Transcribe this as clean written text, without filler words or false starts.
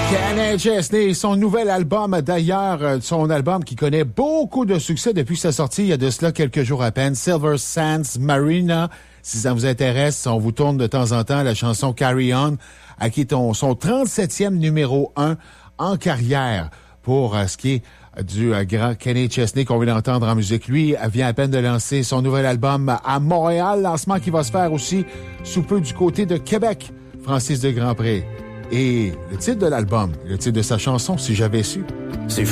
Kenny Chesney, son nouvel album, d'ailleurs, son album qui connaît beaucoup de succès depuis sa sortie il y a de cela quelques jours à peine, Silver Sands Marina. Si ça vous intéresse, on vous tourne de temps en temps la chanson Carry On, à qui est son 37e numéro 1 en carrière pour ce qui est du grand Kenny Chesney qu'on vient d'entendre en musique. Lui vient à peine de lancer son nouvel album à Montréal, lancement qui va se faire aussi sous peu du côté de Québec, Francis de Grandpré. Et le titre de l'album, le titre de sa chanson, Si j'avais su.